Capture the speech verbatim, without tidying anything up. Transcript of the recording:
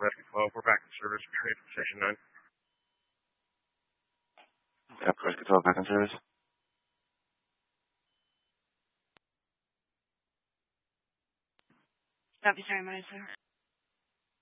Rescue twelve. We're back in service. We're ready for Station nine. Yep, Rescue twelve back in service. Copy, sorry, my sir.